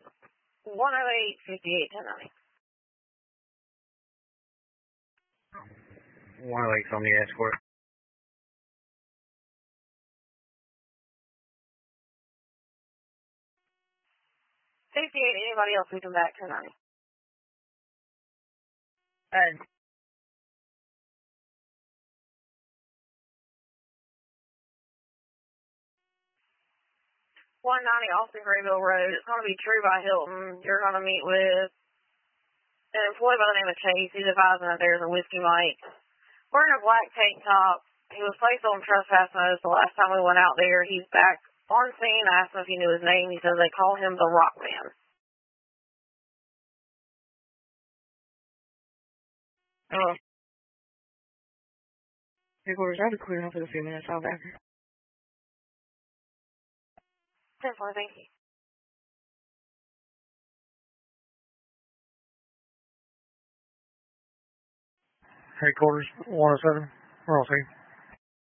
108 58 1090. 108's on the escort. 68, anybody else we come back 1090. 190 Austin Grayville Road. It's going to be True by Hilton. You're going to meet with an employee by the name of Chase. He's advising that there's a Whiskey Mike wearing a black tank top. He was placed on trespass notice the last time we went out there. He's back on scene. I asked him if he knew his name. He says they call him the Rock Man. Headquarters, I'll be clearing up in a few minutes. I'll be back. 10-4, thank you. Headquarters, 107. We're all safe.